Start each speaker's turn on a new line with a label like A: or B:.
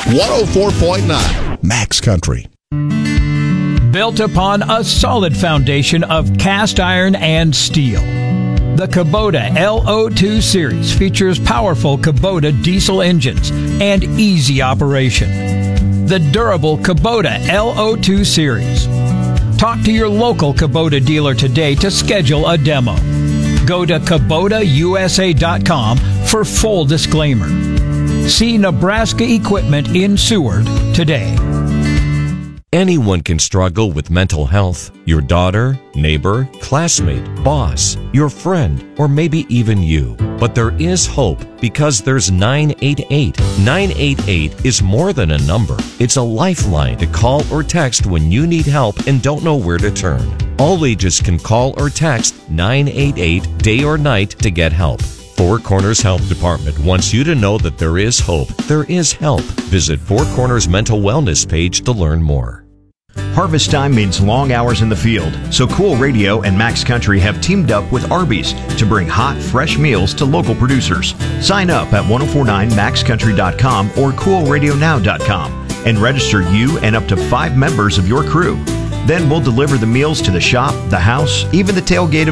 A: 104.9 Max Country.
B: Built upon a solid foundation of cast iron and steel. The Kubota LO2 series features powerful Kubota diesel engines and easy operation. The durable Kubota LO2 series. Talk to your local Kubota dealer today to schedule a demo. Go to KubotaUSA.com for full disclaimer. See Nebraska Equipment in Seward today.
C: Anyone can struggle with mental health. Your daughter, neighbor, classmate, boss, your friend, or maybe even you. But there is hope because there's 988. 988 is more than a number. It's a lifeline to call or text when you need help and don't know where to turn. All ages can call or text 988 day or night to get help. Four Corners Health Department wants you to know that there is hope. There is help. Visit Four Corners Mental Wellness page to learn more.
D: Harvest time means long hours in the field, so Cool Radio and Max Country have teamed up with Arby's to bring hot, fresh meals to local producers. Sign up at 1049maxcountry.com or coolradionow.com and register you and up to 5 members of your crew. Then we'll deliver the meals to the shop, the house, even the tailgate of